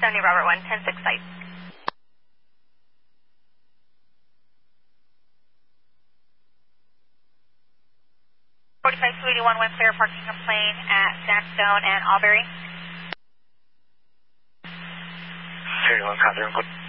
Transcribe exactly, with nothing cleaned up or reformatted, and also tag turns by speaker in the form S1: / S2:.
S1: seventy Robert one, ten six site. forty-five Sweetie one, West Fair, parking a plane at Sandstone and Albury.
S2: thirty-one, copy,